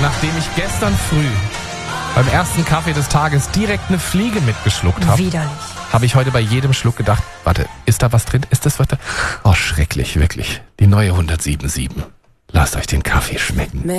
nachdem ich gestern früh beim ersten Kaffee des Tages direkt eine Fliege mitgeschluckt habe, Widerlich. habe ich heute bei jedem Schluck gedacht, warte, ist da was drin? Ist das was da? Oh, schrecklich, wirklich. Die neue 107.7. Lasst euch den Kaffee schmecken.